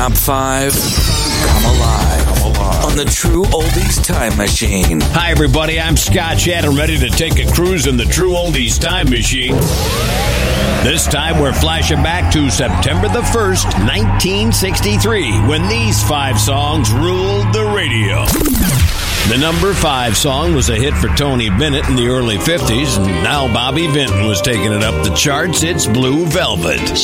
top 5, come alive on the True Oldies Time Machine. Hi, everybody. I'm Scott Shannon, ready to take a cruise in the True Oldies Time Machine. This time, we're flashing back to September the 1st, 1963, when these 5 songs ruled the radio. The number 5 song was a hit for Tony Bennett in the early 50s, and now Bobby Vinton was taking it up the charts. It's Blue Velvet.